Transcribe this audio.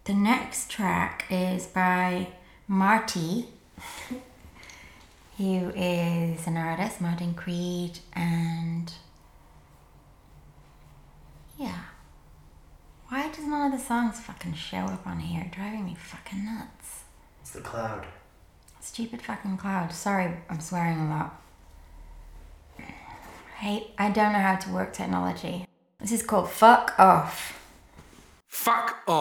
The next track is by Marty, who is an artist, Martin Creed, and yeah. Why does none of the songs fucking show up on here? Driving me fucking nuts. It's the cloud. Stupid fucking cloud. Sorry, I'm swearing a lot. I don't know how to work technology. This is called Fuck Off. Fuck off.